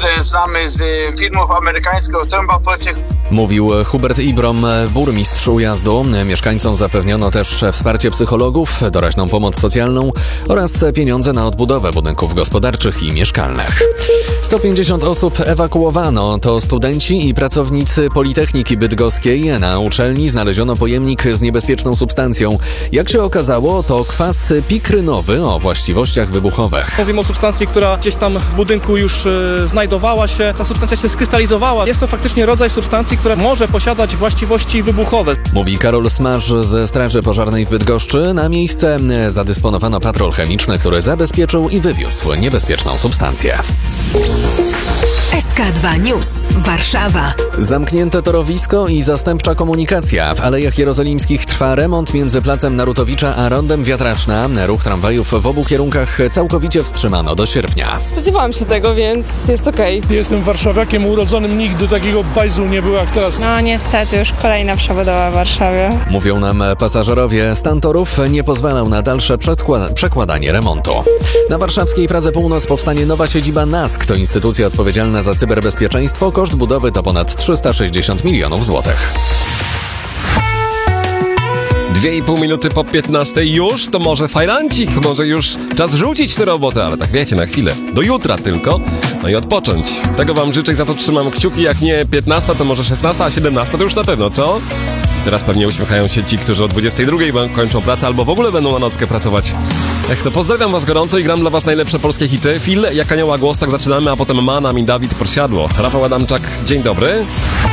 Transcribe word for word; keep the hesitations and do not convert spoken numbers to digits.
które znamy z filmów amerykańskiego Trumba Project. Mówił Hubert Ibrom, burmistrz Ujazdu. Mieszkańcom zapewniono też wsparcie psychologów, doraźną pomoc socjalną oraz pieniądze na odbudowę budynków gospodarczych i mieszkalnych. sto pięćdziesiąt osób ewakuowano. To studenci i pracownicy Politechniki Bydgoskiej. Na uczelni znaleziono pojemnik z niebezpieczną substancją. Jak się okazało, to kwas pikrynowy o właściwościach wybuchowych. Mówimy o substancji, która gdzieś tam w budynku już e, znajdowała się. Ta substancja się skrystalizowała. Jest to faktycznie rodzaj substancji, która może posiadać właściwości wybuchowe. Mówi Karol Smarz ze Straży Pożarnej w Bydgoszczy. Na miejsce zadysponowano patrol chemiczny, który zabezpieczył i wywiózł niebezpieczną substancję. S K dwa News. Warszawa. Zamknięte torowisko i zastępcza komunikacja. W Alejach Jerozolimskich trwa remont między Placem Narutowicza a Rondem Wiatraczna. Ruch tramwajów w obu kierunkach całkowicie wstrzymano do sierpnia. Spodziewałam się tego, więc jest okej. Okay. Jestem warszawiakiem urodzonym, nigdy takiego bajzlu nie było jak teraz. No niestety, już kolejna przebudowa w Warszawie. Mówią nam pasażerowie. Stan torów nie pozwalał na dalsze przedkład- przekładanie remontu. Na warszawskiej Pradze Północ powstanie nowa siedziba N A S K. To instytucja odpowiedzialna za cyberbezpieczeństwo. Koszt budowy to ponad trzysta sześćdziesiąt milionów złotych. Dwie i pół minuty po piętnastej już, to może fajrancik, może już czas rzucić tę robotę, ale tak wiecie, na chwilę. Do jutra tylko, no i odpocząć. Tego wam życzę i za to trzymam kciuki, jak nie piętnasta, to może szesnasta, a siedemnasta to już na pewno, co? Teraz pewnie uśmiechają się ci, którzy o dwudziestej drugiej kończą pracę albo w ogóle będą na nockę pracować. Ech, to pozdrawiam was gorąco i gram dla was najlepsze polskie hity. Phil, jak anioła głos, tak zaczynamy, a potem Manam i Dawid Podsiadło. Rafał Adamczak, dzień dobry.